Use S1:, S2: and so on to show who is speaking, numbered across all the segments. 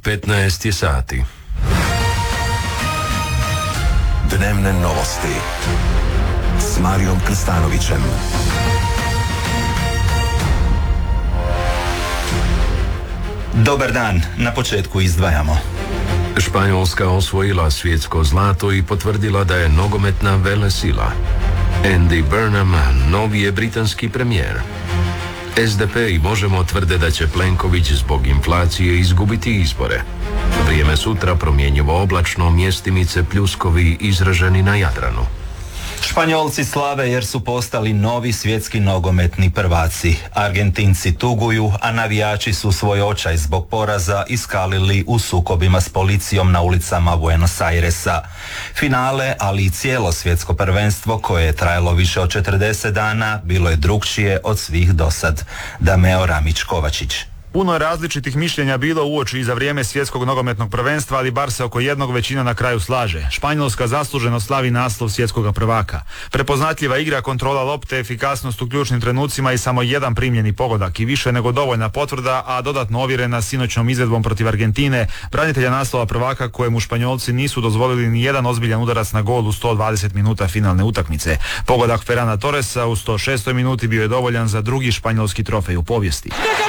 S1: 15 je sati.
S2: Dnevne novosti s Marijom Krstanovićem.
S3: Dobar dan, na početku izdvajamo.
S1: Španjolska osvojila svjetsko zlato i potvrdila da je nogometna velesila. Andy Burnham novi je britanski premijer. SDP i Možemo tvrde da će Plenković zbog inflacije izgubiti izbore. Vrijeme sutra promjenjivo oblačno, mjestimice pljuskovi izraženi na Jadranu.
S3: Španjolci slave jer su postali novi svjetski nogometni prvaci. Argentinci tuguju, a navijači su svoj očaj zbog poraza iskalili u sukobima s policijom na ulicama Buenos Airesa. Finale, ali i cijelo svjetsko prvenstvo koje je trajalo više od 40 dana, bilo je drukčije od svih dosad. Dameo Ramić-Kovačić.
S4: Puno je različitih mišljenja bilo uoči i za vrijeme svjetskog nogometnog prvenstva, ali bar se oko jednog većina na kraju slaže. Španjolska zasluženo slavi naslov svjetskog prvaka. Prepoznatljiva igra, kontrola lopte, efikasnost u ključnim trenucima i samo jedan primljeni pogodak i više nego dovoljna potvrda, a dodatno ovjerena sinoćnom izvedbom protiv Argentine, branitelja naslova prvaka kojemu Španjolci nisu dozvolili ni jedan ozbiljan udarac na gol u 120 minuta finalne utakmice. Pogodak Ferrana Torresa u 106. minuti bio je dovoljan za drugi španjolski trofej u povijesti.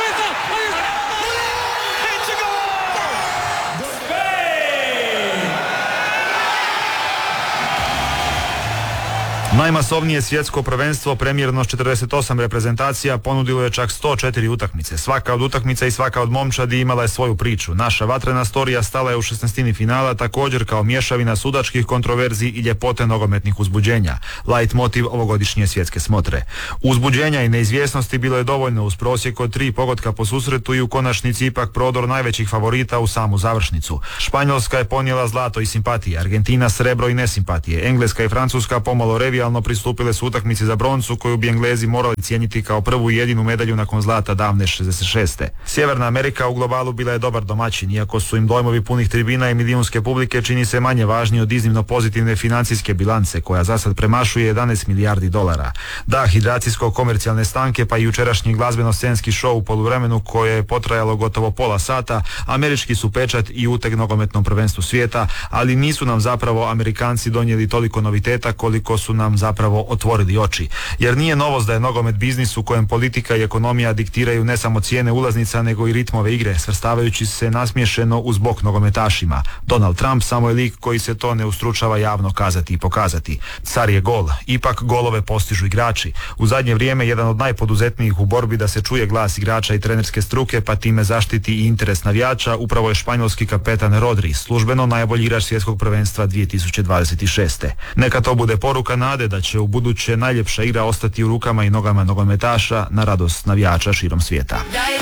S4: Najmasovnije svjetsko prvenstvo, premijerno s 48 reprezentacija, ponudilo je čak 104 utakmice. Svaka od utakmica i svaka od momčadi imala je svoju priču. Naša vatrena storija stala je u 16. finala, također kao mješavina sudačkih kontroverzi i ljepote nogometnih uzbuđenja. Light motiv ovogodišnje svjetske smotre. Uzbuđenja i neizvjesnosti bilo je dovoljno uz prosjek od 3 pogotka po susretu i u konačnici ipak prodor najvećih favorita u samu završnicu. Španjolska je ponijela zlato i simpatije, Argentina srebro i nesimpatije, Engleska i Francuska pomalo revijalno pristupile su utakmici za broncu koju bi Englezi morali cijeniti kao prvu i jedinu medalju nakon zlata davne 66. Sjeverna Amerika u globalu bila je dobar domaćin, iako su im dojmovi punih tribina i milijunske publike čini se manje važni od iznimno pozitivne financijske bilance koja za sad premašuje 11 milijardi dolara. Da, hidracijsko-komercijalne stanke pa i jučerašnji glazbeno-scenski show u poluvremenu koje je potrajalo gotovo pola sata, američki su pečat i uteg nogometnom prvenstvu svijeta, ali nisu nam zapravo Amerikanci donijeli toliko noviteta koliko su nam zapravo otvorili oči. Jer nije novost da je nogomet biznis u kojem politika i ekonomija diktiraju ne samo cijene ulaznica nego i ritmove igre, svrstavajući se nasmiješeno uz bok nogometašima. Donald Trump samo je lik koji se to ne ustručava javno kazati i pokazati. Car je gol. Ipak golove postižu igrači. U zadnje vrijeme jedan od najpoduzetnijih u borbi da se čuje glas igrača i trenerske struke pa time zaštiti i interes navijača upravo je španjolski kapetan Rodri, službeno najbolji igrač svjetskog prvenstva 2026. Neka to bude poruka nade da će u buduće najljepša igra ostati u rukama i nogama nogometaša na radost navijača širom svijeta.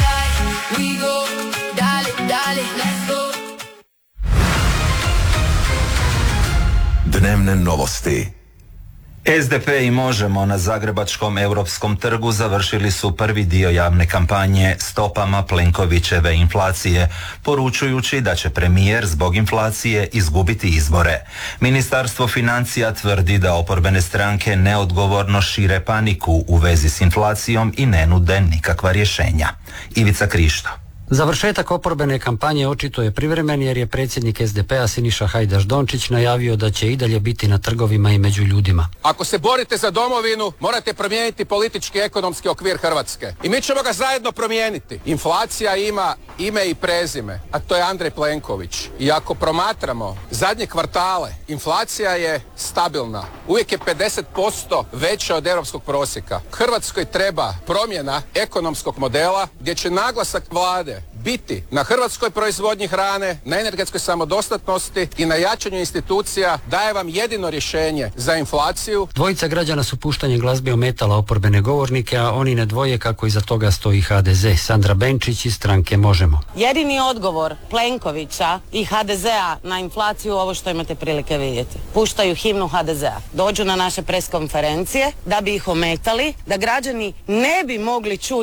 S2: Dnevne novosti.
S3: SDP i Možemo na Zagrebačkom Europskom trgu završili su prvi dio javne kampanje stopama Plenkovićeve inflacije, poručujući da će premijer zbog inflacije izgubiti izbore. Ministarstvo financija tvrdi da oporbene stranke neodgovorno šire paniku u vezi s inflacijom i ne nude nikakva rješenja. Ivica Krišto.
S5: Završetak oporbene kampanje očito je privremen jer je predsjednik SDP-a Siniša Hajdaš Dončić najavio da će i dalje biti na trgovima i među ljudima.
S6: Ako se borite za domovinu, morate promijeniti politički i ekonomski okvir Hrvatske. I mi ćemo ga zajedno promijeniti. Inflacija ima ime i prezime, a to je Andrej Plenković. I ako promatramo zadnje kvartale, inflacija je stabilna. Uvijek je 50% veća od europskog prosjeka. Hrvatskoj treba promjena ekonomskog modela gdje će naglasak vlade biti na hrvatskoj proizvodnji hrane, na energetskoj samodostatnosti i na jačanju institucija daje vam jedino rješenje za inflaciju.
S5: Dvojica građana su puštanjem glazbe ometala oporbene govornike, a oni ne dvoje kako iza toga stoji HDZ. Sandra Benčić iz stranke Možemo.
S7: Jedini odgovor Plenkovića i HDZ-a na inflaciju ovo što imate prilike vidjeti. Puštaju himnu HDZ-a. Dođu na naše preskonferencije da bi ih ometali, da građani ne bi mogli čuti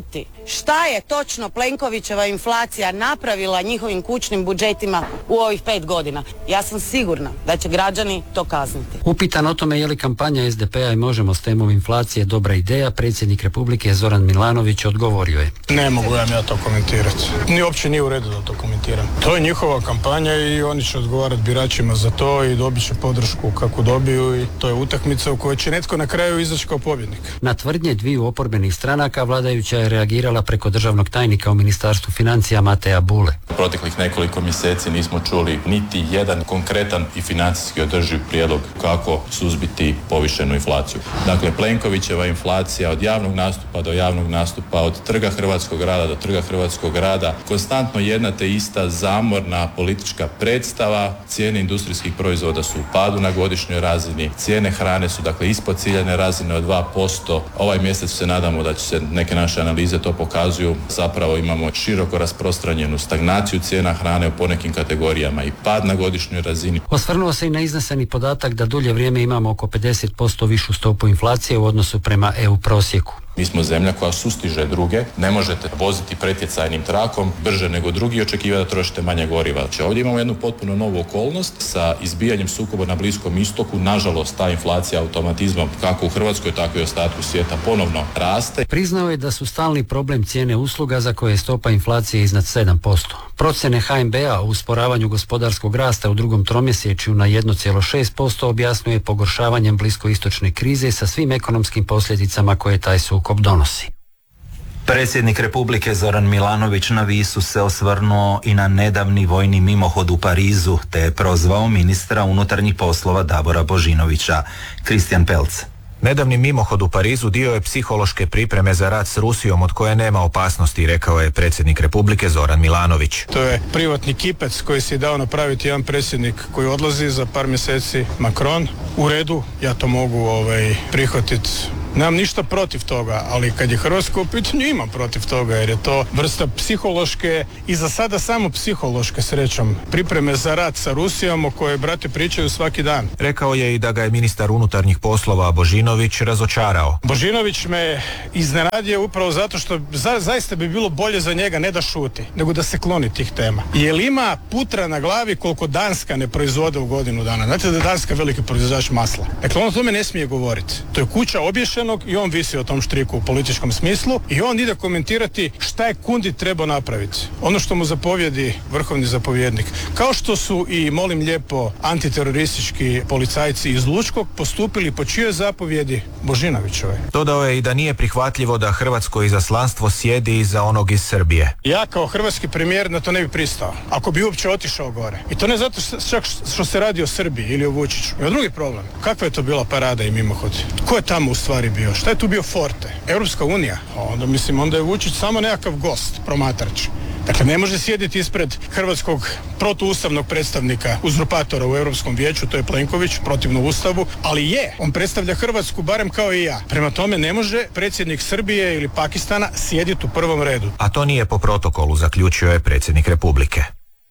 S7: šta je točno Plenkovićeva inflacija napravila njihovim kućnim budžetima u ovih 5 godina. Ja sam sigurna da će građani to kazniti.
S5: Upitan o tome je li kampanja SDP-a i Možemo s temom inflacije dobra ideja, predsjednik Republike Zoran Milanović odgovorio je:
S8: Ne mogu ja to komentirati. Ni uopće nije u redu da to komentiram. To je njihova kampanja i oni će odgovarati biračima za to i dobit će podršku kako dobiju i to je utakmica u kojoj će netko na kraju izaći kao pobjednik.
S5: Na tvrdnje dviju oporbenih stranaka vladajuća je reagirala preko državnog tajnika u Ministarstvu financija Mateja Bule.
S9: Proteklih nekoliko mjeseci nismo čuli niti jedan konkretan i financijski održiv prijedlog kako suzbiti povišenu inflaciju. Dakle, Plenkovićeva inflacija od javnog nastupa do javnog nastupa, od trga hrvatskog rada do trga hrvatskog rada, konstantno jedna te ista zamorna politička predstava. Cijene industrijskih proizvoda su u padu na godišnjoj razini, cijene hrane su dakle ispod ciljane razine od 2%. Ovaj mjesec se nadamo da će se, neke naše analize to pokazuju, zapravo imamo široko rasprostranjenu stagnaciju cijena hrane u ponekim kategorijama i pad na godišnjoj razini.
S5: Osvrnuo se i na izneseni podatak da dulje vrijeme imamo oko 50% višu stopu inflacije u odnosu prema EU prosjeku.
S9: Mi smo zemlja koja sustiže druge, ne možete voziti pretjecajnim trakom brže nego drugi i očekivati da trošite manje goriva. Znači, ovdje imamo jednu potpuno novu okolnost sa izbijanjem sukoba na Bliskom istoku. Nažalost, ta inflacija automatizmom kako u Hrvatskoj, tako i ostatku svijeta ponovno raste.
S5: Priznao je da su stalni problem cijene usluga za koje je stopa inflacije iznad 7%. Procjene HNB-a o usporavanju gospodarskog rasta u drugom tromjesečju na 1,6% objasnjuje pogoršavanjem bliskoistočne krize sa svim ekonomskim posljedicama koje taj sukob donosi.
S3: Predsjednik Republike Zoran Milanović na Visu se osvrnuo i na nedavni vojni mimohod u Parizu, te je prozvao ministra unutarnjih poslova Davora Božinovića. Kristijan Pelc.
S10: Nedavni mimohod u Parizu dio je psihološke pripreme za rat s Rusijom od koje nema opasnosti, rekao je predsjednik Republike Zoran Milanović.
S8: To je privatni kipec koji si je dao napraviti jedan predsjednik koji odlazi za par mjeseci, Macron. U redu, ja to mogu prihvatiti. Nemam ništa protiv toga, ali kad je Hrvatska u pitanju imam protiv toga jer je to vrsta psihološke i za sada samo psihološke, srećom, pripreme za rat sa Rusijom o kojoj brate pričaju svaki dan.
S10: Rekao je i da ga je ministar unutarnjih poslova Božinović razočarao.
S8: Božinović me iznenadio upravo zato što zaista bi bilo bolje za njega ne da šuti, nego da se kloni tih tema. Jer ima putra na glavi koliko Danska ne proizvode u godinu dana. Znate da je Danska veliki proizvođač masla. Dakle, on o tome ne smije govoriti. To je kuća obješena i on visi o tom štriku u političkom smislu i on ide komentirati šta je Kundit trebao napraviti. Ono što mu zapovjedi vrhovni zapovjednik. Kao što su i, molim lijepo, antiteroristički policajci iz Lučkog postupili po čijoj zapovjedi? Božinovićove.
S10: Dodao je i da nije prihvatljivo da hrvatsko izaslanstvo sjedi iza onog iz Srbije.
S8: Ja kao hrvatski premijer na to ne bi pristao. Ako bi uopće otišao gore. I to ne zato čak što se radi o Srbiji ili o Vučiću. Ima drugi problem. Kakva je to bila parada i mimohod? Ko je tamo u stvari bio? Šta je tu bio forte? Europska unija? Onda je Vučić samo nekakav gost, promatrač. Dakle, ne može sjediti ispred hrvatskog protuustavnog predstavnika uzurpatora u Europskom vijeću, to je Plenković, protivno Ustavu, ali on predstavlja Hrvatsku barem kao i ja. Prema tome ne može predsjednik Srbije ili Pakistana sjediti u prvom redu.
S10: A to nije po protokolu, zaključio je predsjednik Republike.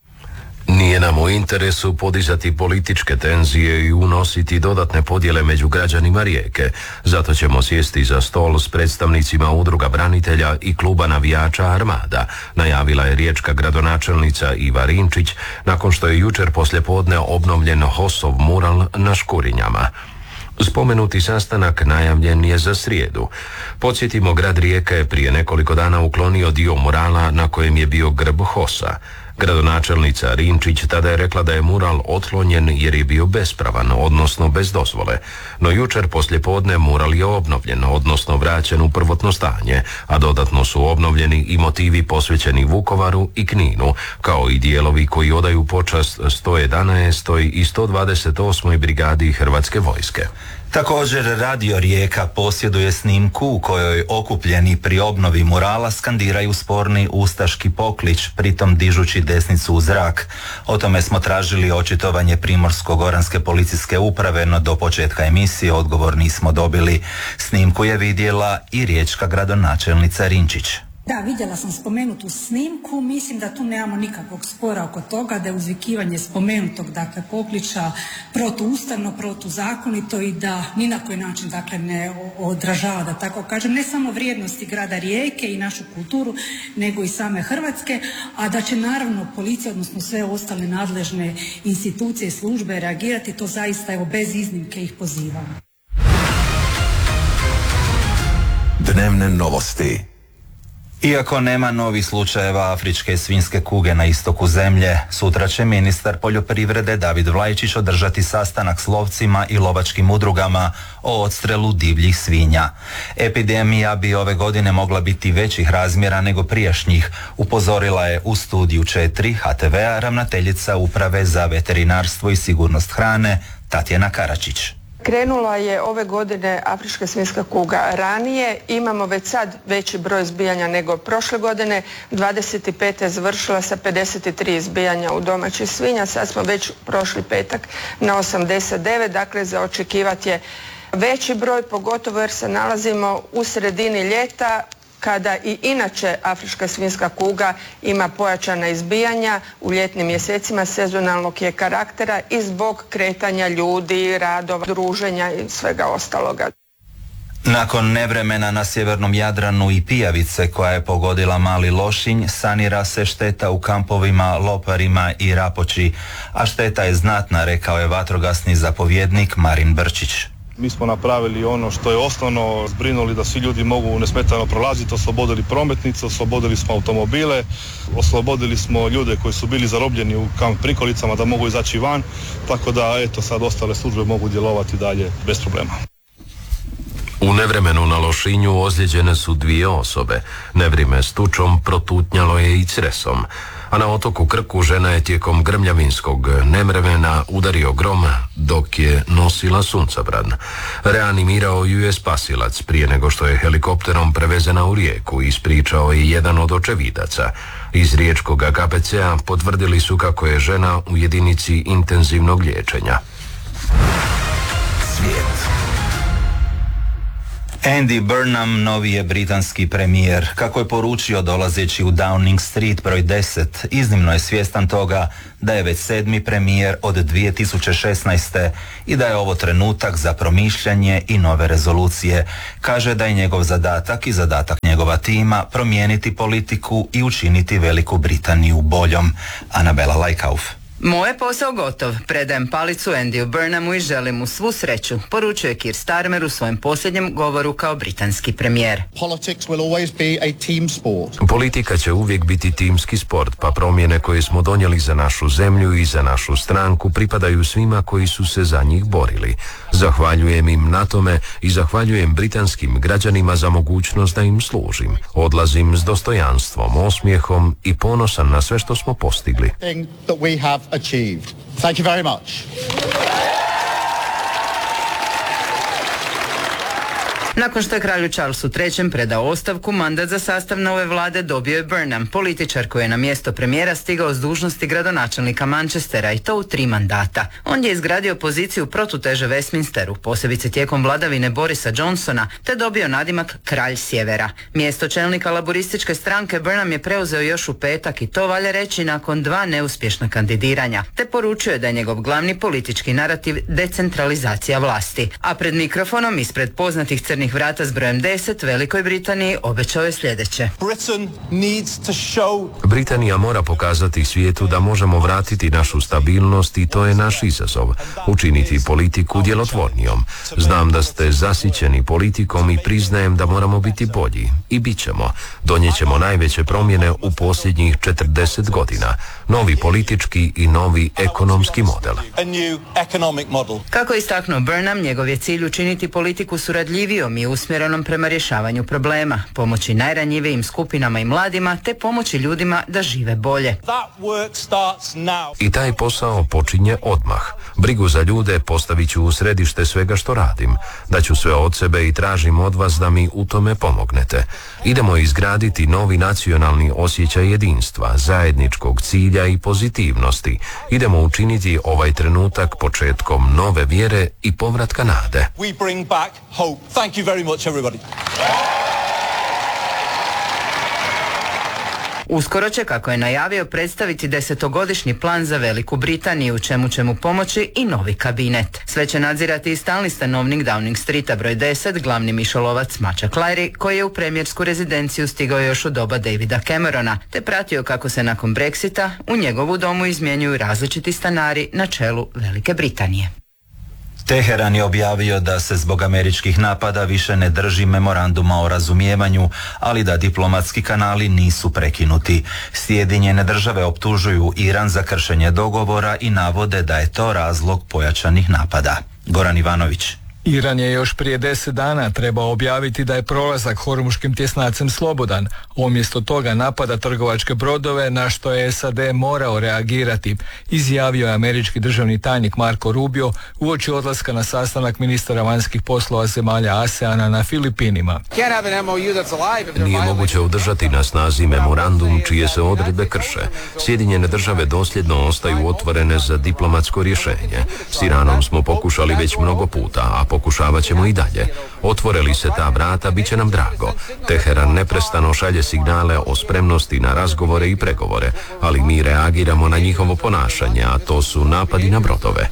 S1: Nije nam u interesu podizati političke tenzije i unositi dodatne podjele među građanima Rijeke. Zato ćemo sjesti za stol s predstavnicima udruga branitelja i kluba navijača Armada, najavila je riječka gradonačelnica Iva Rinčić nakon što je jučer poslijepodne obnovljen HOS-ov mural na Škurinjama. Spomenuti sastanak najavljen je za srijedu. Podsjetimo, grad Rijeka je prije nekoliko dana uklonio dio murala na kojem je bio grb HOS-a. Gradonačelnica Rinčić tada je rekla da je mural otklonjen jer je bio bespravan, odnosno bez dozvole. No jučer poslijepodne mural je obnovljen, odnosno vraćen u prvotno stanje, a dodatno su obnovljeni i motivi posvećeni Vukovaru i Kninu, kao i dijelovi koji odaju počast 111. i 128. brigadi Hrvatske vojske.
S3: Također Radio Rijeka posjeduje snimku u kojoj okupljeni pri obnovi murala skandiraju sporni ustaški poklič, pritom dižući desnicu u zrak. O tome smo tražili očitovanje Primorsko-goranske policijske uprave, no do početka emisije odgovor nismo dobili. Snimku je vidjela i riječka gradonačelnica Rinčić.
S11: Da, vidjela sam spomenutu snimku, mislim da tu nemamo nikakvog spora oko toga, da je uzvikivanje spomenutog, dakle, pokliča protuustavno, protuzakonito i da ni na koji način, dakle, ne odražava, da tako kažem, ne samo vrijednosti grada Rijeke i našu kulturu, nego i same Hrvatske, a da će naravno policija, odnosno sve ostale nadležne institucije i službe reagirati, to zaista, evo, bez iznimke ih pozivam.
S2: Dnevne novosti.
S3: Iako nema novih slučajeva afričke svinjske kuge na istoku zemlje, sutra će ministar poljoprivrede David Vlajčić održati sastanak s lovcima i lovačkim udrugama o odstrelu divljih svinja. Epidemija bi ove godine mogla biti većih razmjera nego prijašnjih, upozorila je u Studiju 4 HTV-a ravnateljica Uprave za veterinarstvo i sigurnost hrane Tatjana Karačić.
S12: Krenula je ove godine afrička svinjska kuga ranije, imamo već sad veći broj izbijanja nego prošle godine, 25. je završila sa 53 izbijanja u domaćih svinja, sad smo već prošli petak na 89, dakle za očekivati je veći broj, pogotovo jer se nalazimo u sredini ljeta, kada i inače afrička svinjska kuga ima pojačana izbijanja u ljetnim mjesecima, sezonalnog je karaktera i zbog kretanja ljudi, radova, druženja i svega ostaloga.
S3: Nakon nevremena na sjevernom Jadranu i pijavice koja je pogodila Mali Lošinj, sanira se šteta u kampovima Loparima i Rapoči, a šteta je znatna, rekao je vatrogasni zapovjednik Marin Brčić.
S13: Mi smo napravili ono što je osnovno, zbrinuli da svi ljudi mogu nesmetano prolaziti, oslobodili prometnice, oslobodili smo automobile, oslobodili smo ljude koji su bili zarobljeni u kamp prikolicama da mogu izaći van, tako da eto sad ostale službe mogu djelovati dalje bez problema.
S1: U nevremenu na Lošinju ozlijeđene su 2 osobe. Nevrijeme s tučom protutnjalo je i cresom. A na otoku Krku žena je tijekom grmljavinskog nevremena udario grom dok je nosila suncobran. Reanimirao ju je spasilac prije nego što je helikopterom prevezena u Rijeku, ispričao je jedan od očevidaca. Iz riječkog KBC-a potvrdili su kako je žena u jedinici intenzivnog liječenja.
S2: Svijet.
S3: Andy Burnham novi je britanski premijer. Kako je poručio dolazeći u Downing Street broj 10, iznimno je svjestan toga da je već 7. premijer od 2016. i da je ovo trenutak za promišljanje i nove rezolucije. Kaže da je njegov zadatak i zadatak njegova tima promijeniti politiku i učiniti Veliku Britaniju boljom. Anabela Lajkauf.
S14: Moj je posao gotov, predajem palicu Andyu Burnhamu i želim mu svu sreću, poručuje Keir Starmer u svojem posljednjem govoru kao britanski premijer.
S1: Politika će uvijek biti timski sport, pa promjene koje smo donijeli za našu zemlju i za našu stranku pripadaju svima koji su se za njih borili. Zahvaljujem im na tome i zahvaljujem britanskim građanima za mogućnost da im služim. Odlazim s dostojanstvom, osmijehom i ponosan na sve što smo postigli.
S15: Achieved. Thank you very much.
S14: Nakon što je kralju Charlesu III predao ostavku, mandat za sastav nove vlade dobio je Burnham, političar koji je na mjesto premijera stigao s dužnosti gradonačelnika Manchestera i to u 3 mandata. On je izgradio poziciju protuteže Westminsteru, posebice tijekom vladavine Borisa Johnsona, te dobio nadimak Kralj Sjevera. Mjesto čelnika laborističke stranke Burnham je preuzeo još u petak i to valja reći nakon 2 neuspješna kandidiranja, te poručio je da je njegov glavni politički narativ decentralizacija vlasti. A pred mikrofonom ispred poznatih crnih vrata s brojem 10 Velikoj Britaniji obećao je sljedeće.
S1: Britanija mora pokazati svijetu da možemo vratiti našu stabilnost i to je naš izazov. Učiniti politiku djelotvornijom. Znam da ste zasićeni politikom i priznajem da moramo biti bolji. I bit ćemo. Donijet ćemo najveće promjene u posljednjih 40 godina. Novi politički i novi ekonomski model.
S14: Kako je istaknuo Burnham, njegov je cilj učiniti politiku suradljivijom i usmjerenom prema rješavanju problema, pomoći najranjivijim skupinama i mladima, te pomoći ljudima da žive bolje.
S1: I taj posao počinje odmah. Brigu za ljude postavit ću u središte svega što radim. Daću sve od sebe i tražim od vas da mi u tome pomognete. Idemo izgraditi novi nacionalni osjećaj jedinstva, zajedničkog cilja i pozitivnosti. Idemo učiniti ovaj trenutak početkom nove vjere i povratka nade.
S15: We bring back hope. Thank you very much, everybody.
S14: Uskoro će, kako je najavio, predstaviti 10-godišnji plan za Veliku Britaniju, u čemu će mu pomoći i novi kabinet. Sve će nadzirati i stalni stanovnik Downing Streeta broj 10, glavni mišolovac Mačak Lajri, koji je u premijersku rezidenciju stigao još u doba Davida Camerona, te pratio kako se nakon Brexita u njegovu domu izmjenjuju različiti stanari na čelu Velike Britanije.
S3: Teheran je objavio da se zbog američkih napada više ne drži memoranduma o razumijevanju, ali da diplomatski kanali nisu prekinuti. Sjedinjene države optužuju Iran za kršenje dogovora i navode da je to razlog pojačanih napada. Goran Ivanović.
S16: Iran je još prije 10 dana trebao objaviti da je prolazak Hormuškim tjesnacem slobodan. Umjesto toga napada trgovačke brodove, na što je SAD morao reagirati, izjavio je američki državni tajnik Marco Rubio uoči odlaska na sastanak ministara vanjskih poslova zemalja ASEANA na Filipinima.
S1: Nije moguće održati na snazi memorandum čije se odredbe krše. Sjedinjene države dosljedno ostaju otvorene za diplomatsko rješenje. S Iranom smo pokušali već mnogo puta, a pokušavat ćemo i dalje. Otvore li se ta vrata, bit će nam drago. Teheran neprestano šalje signale o spremnosti na razgovore i pregovore, ali mi reagiramo na njihovo ponašanje, a to su napadi na brodove.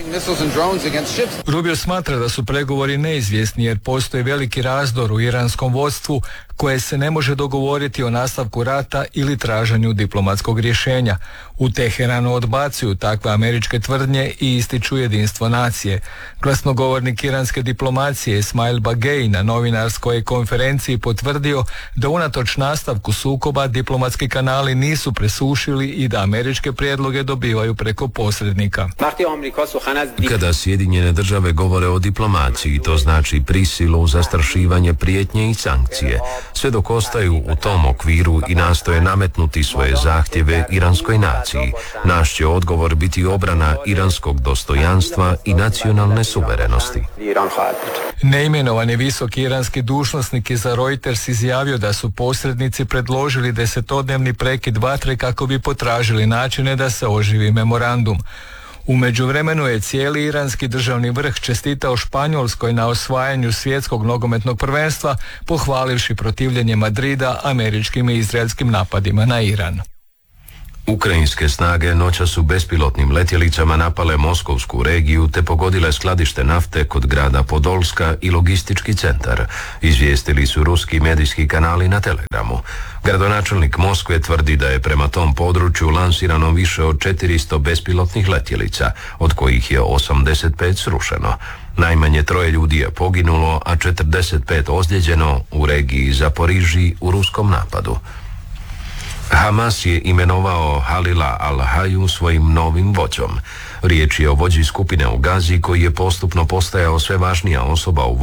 S16: Rubio smatra da su pregovori neizvjesni jer postoji veliki razdor u iranskom vodstvu koje se ne može dogovoriti o nastavku rata ili traženju diplomatskog rješenja. U Teheranu odbacuju takve američke tvrdnje i ističu jedinstvo nacije. Glasnogovornik iranske diplomacije Ismail Bagej na novinarskoj konferenciji potvrdio da unatoč nastavku sukoba diplomatski kanali nisu presušili i da američke prijedloge dobivaju preko posrednika.
S1: Kada Sjedinjene države govore o diplomaciji, to znači prisilu, zastrašivanje, prijetnje i sankcije. Sve dok ostaju u tom okviru i nastoje nametnuti svoje zahtjeve iranskoj naciji, naš će odgovor biti obrana iranskog dostojanstva i nacionalne suverenosti.
S16: Neimenovani visoki iranski dužnosnik je za Reuters izjavio da su posrednici predložili 10-dnevni prekid vatre kako bi potražili načine da se oživi memorandum. U međuvremenu je cijeli iranski državni vrh čestitao Španjolskoj na osvajanju svjetskog nogometnog prvenstva, pohvalivši protivljenje Madrida američkim i izraelskim napadima na Iran.
S1: Ukrajinske snage noćas su bespilotnim letjelicama napale Moskovsku regiju te pogodile skladište nafte kod grada Podolska i logistički centar, izvijestili su ruski medijski kanali na Telegramu. Gradonačelnik Moskve tvrdi da je prema tom području lansirano više od 400 bespilotnih letjelica, od kojih je 85 srušeno. Najmanje 3 ljudi je poginulo, a 45 ozlijeđeno u regiji Zaporižji u ruskom napadu. Hamas je imenovao Halila al-Haju svojim novim vođom. Riječ je o vođi skupine u Gazi koji je postupno postajao sve važnija osoba u